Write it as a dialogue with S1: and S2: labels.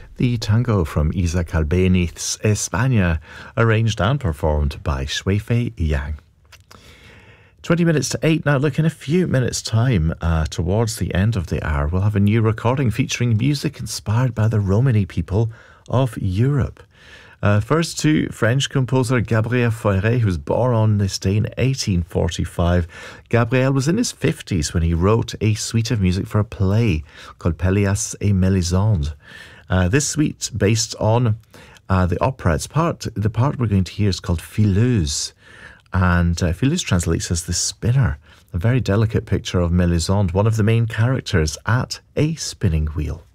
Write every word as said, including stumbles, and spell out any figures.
S1: The tango from Isaac Albéniz's España, arranged and performed by Shui-Fei Yang. twenty minutes to eight now. Look, in a few minutes' time, uh, towards the end of the hour, we'll have a new recording featuring music inspired by the Romani people of Europe. Uh, first to French composer Gabriel Fauré, who was born on this day in eighteen forty-five. Gabriel was in his fifties when he wrote a suite of music for a play called Pelléas et Mélisande. Uh, this suite, based on uh, the opera, it's part, the part we're going to hear is called Fileuse. And uh, Fileuse translates as the spinner, a very delicate picture of Mélisande, one of the main characters at a spinning wheel.